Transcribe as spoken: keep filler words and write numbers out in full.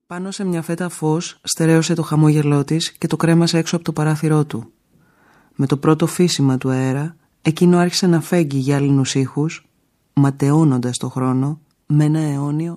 Πάνω σε μια φέτα φως στερέωσε το χαμόγελό της και το κρέμασε έξω από το παράθυρό του. Με το πρώτο φύσιμα του αέρα, εκείνο άρχισε να φέγγει γυάλινους ήχους, ματαιώνοντας το χρόνο με ένα αιώνιο